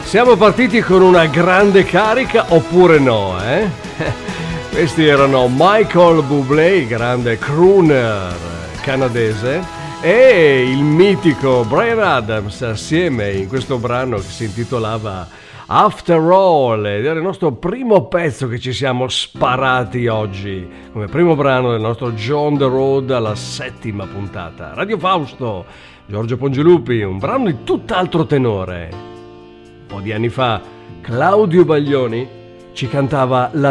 Siamo partiti con una grande carica oppure no, eh? Questi erano Michael Bublé, grande crooner canadese, e il mitico Bryan Adams assieme in questo brano che si intitolava After All, ed era il nostro primo pezzo che ci siamo sparati oggi come primo brano del nostro John the Road alla 7ª puntata. Radio Fausto, Giorgio Pongilupi, un brano di tutt'altro tenore. Un po' di anni fa Claudio Baglioni ci cantava la